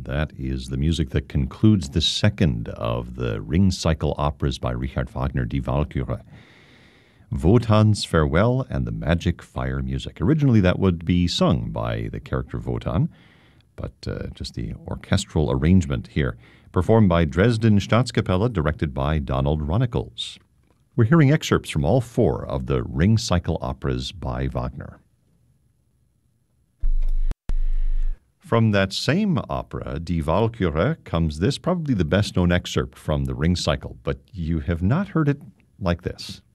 That is the music that concludes the second of the Ring Cycle operas by Richard Wagner, Die Walküre. Wotan's Farewell and the Magic Fire Music. Originally, that would be sung by the character Wotan, but just the orchestral arrangement here, performed by Dresden Staatskapelle, directed by Donald Runnicles. We're hearing excerpts from all four of the Ring Cycle operas by Wagner. From that same opera, Die Walküre, comes this, probably the best-known excerpt from the Ring Cycle, but you have not heard it like this.